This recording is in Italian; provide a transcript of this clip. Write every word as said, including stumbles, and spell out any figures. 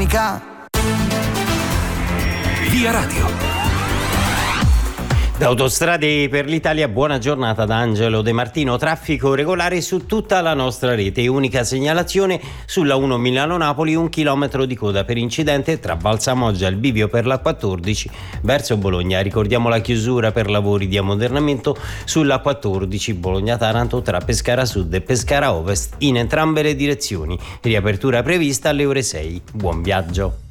panoramica. Via Radio. Da Autostrade per l'Italia, buona giornata da Angelo De Martino. Traffico regolare su tutta la nostra rete. Unica segnalazione sulla uno Milano-Napoli, un chilometro di coda per incidente tra Valsamoggia e il bivio per la quattordici verso Bologna. Ricordiamo la chiusura per lavori di ammodernamento sulla quattordici Bologna-Taranto tra Pescara Sud e Pescara Ovest in entrambe le direzioni. Riapertura prevista alle ore sei. Buon viaggio.